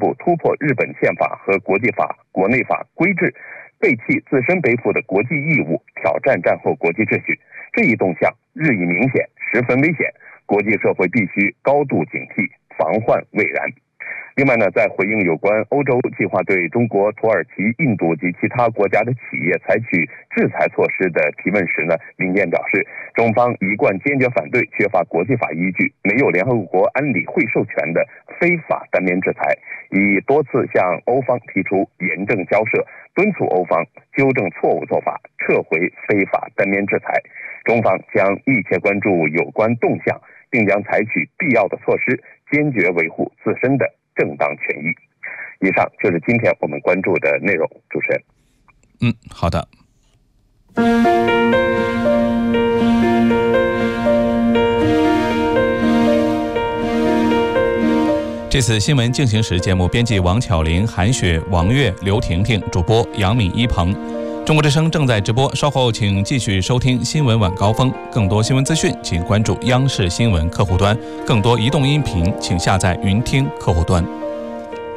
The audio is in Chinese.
府突破日本宪法和国际法、国内法规制，背弃自身背负的国际义务，挑战战后国际秩序。这一动向日益明显，十分危险，国际社会必须高度警惕，防患未然。另外呢，在回应有关欧洲计划对中国、土耳其、印度及其他国家的企业采取制裁措施的提问时呢，林健表示，中方一贯坚决反对缺乏国际法依据、没有联合国安理会授权的非法单边制裁，已多次向欧方提出严正交涉，敦促欧方纠正错误做法，撤回非法单边制裁。中方将密切关注有关动向，并将采取必要的措施，坚决维护自身的正当权益。以上就是今天我们关注的内容。主持人。 好的。这次新闻进行时节目编辑王巧玲、韩雪、王悦、刘婷婷，主播杨敏、一鹏。中国之声正在直播，稍后请继续收听新闻晚高峰。更多新闻资讯请关注央视新闻客户端，更多移动音频请下载云听客户端。